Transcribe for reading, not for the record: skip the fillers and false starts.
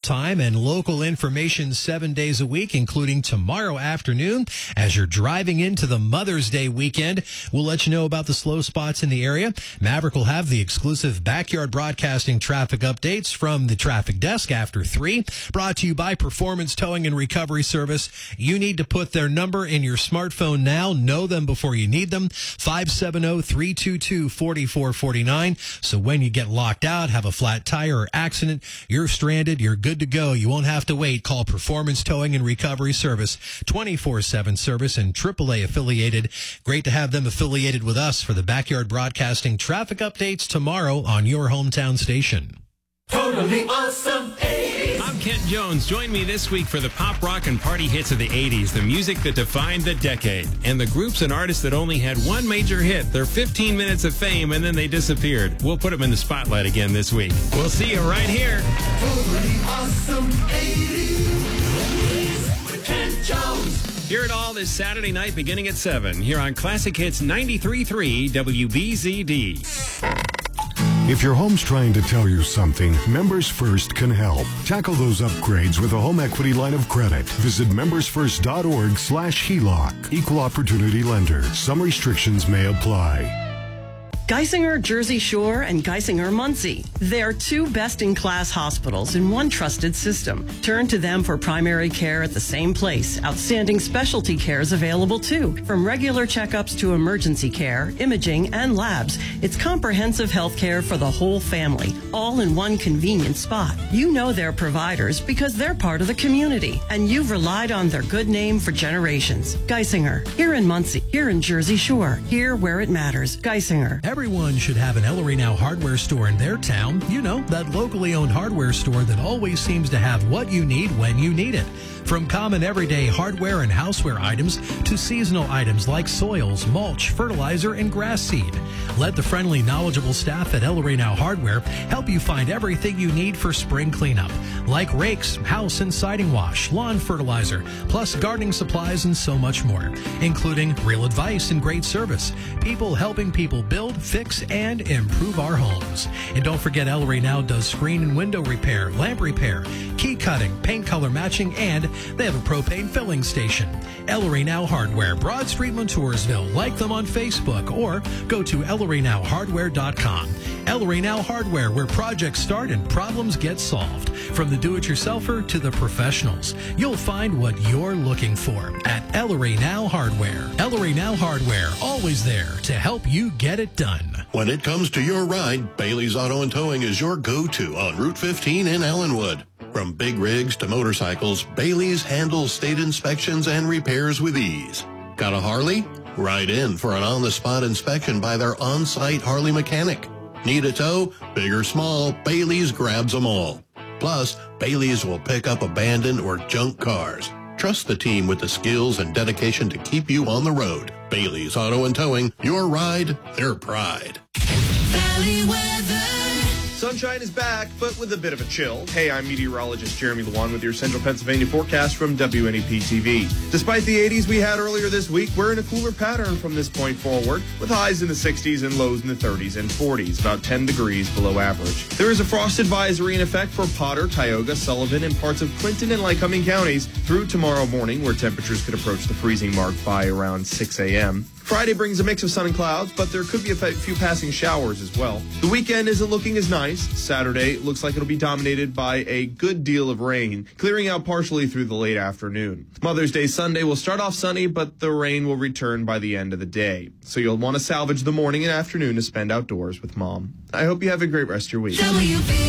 time and local information 7 days a week, including tomorrow afternoon. As you're driving into the Mother's Day weekend, we'll let you know about the slow spots in the area. Maverick will have the exclusive Backyard Broadcasting traffic updates from the traffic desk after 3. Brought to you by Performance Towing and Recovery Service. You need to put their number in your smartphone now. Know them before you need them. 570-322-4449. So when you get locked out, have a flat tire or accident, you're stranded, you're good to go. You won't have to wait. Call Performance Towing and Recovery Service. 24/7 service and AAA affiliated. Great to have them affiliated with us for the Backyard Broadcasting traffic updates tomorrow on your hometown station. Totally awesome 80s. I'm Kent Jones. Join me this week for the pop, rock, and party hits of the 80s, the music that defined the decade, and the groups and artists that only had one major hit, their 15 minutes of fame, and then they disappeared. We'll put them in the spotlight again this week. We'll see you right here. Totally awesome 80s with Kent Jones. Hear it all this Saturday night beginning at 7 here on Classic Hits 93.3 WBZD. If your home's trying to tell you something, Members First can help. Tackle those upgrades with a home equity line of credit. Visit membersfirst.org/HELOC. Equal opportunity lender. Some restrictions may apply. Geisinger Jersey Shore and Geisinger Muncie. They're two best-in-class hospitals in one trusted system. Turn to them for primary care at the same place. Outstanding specialty care is available too. From regular checkups to emergency care, imaging, and labs, it's comprehensive health care for the whole family, all in one convenient spot. You know their providers because they're part of the community, and you've relied on their good name for generations. Geisinger, here in Muncie, here in Jersey Shore, here where it matters. Geisinger. Everyone should have an Ellery Now hardware store in their town. You know, that locally owned hardware store that always seems to have what you need when you need it. From common everyday hardware and houseware items to seasonal items like soils, mulch, fertilizer, and grass seed. Let the friendly, knowledgeable staff at Ellery Now Hardware help you find everything you need for spring cleanup, like rakes, house and siding wash, lawn fertilizer, plus gardening supplies and so much more, including real advice and great service. People helping people build, fix, and improve our homes. And don't forget, Ellery Now does screen and window repair, lamp repair, key cutting, paint color matching, and they have a propane filling station. Ellery Now Hardware, Broad Street, Montoursville. Like them on Facebook or go to ElleryNowHardware.com. Ellery Now Hardware, where projects start and problems get solved. From the do-it-yourselfer to the professionals, you'll find what you're looking for at Ellery Now Hardware. Ellery Now Hardware, always there to help you get it done. When it comes to your ride, Bailey's Auto and Towing is your go-to on Route 15 in Ellenwood. From big rigs to motorcycles, Bailey's handles state inspections and repairs with ease. Got a Harley? Ride in for an on-the-spot inspection by their on-site Harley mechanic. Need a tow? Big or small, Bailey's grabs them all. Plus, Bailey's will pick up abandoned or junk cars. Trust the team with the skills and dedication to keep you on the road. Bailey's Auto and Towing, your ride, their pride. Valley weather. Sunshine is back, but with a bit of a chill. Hey, I'm meteorologist Jeremy Lewan with your Central Pennsylvania forecast from WNEP-TV. Despite the 80s we had earlier this week, we're in a cooler pattern from this point forward, with highs in the 60s and lows in the 30s and 40s, about 10 degrees below average. There is a frost advisory in effect for Potter, Tioga, Sullivan, and parts of Clinton and Lycoming counties through tomorrow morning, where temperatures could approach the freezing mark by around 6 a.m. Friday brings a mix of sun and clouds, but there could be a few passing showers as well. The weekend isn't looking as nice. Saturday looks like it'll be dominated by a good deal of rain, clearing out partially through the late afternoon. Mother's Day Sunday will start off sunny, but the rain will return by the end of the day. So you'll want to salvage the morning and afternoon to spend outdoors with Mom. I hope you have a great rest of your week.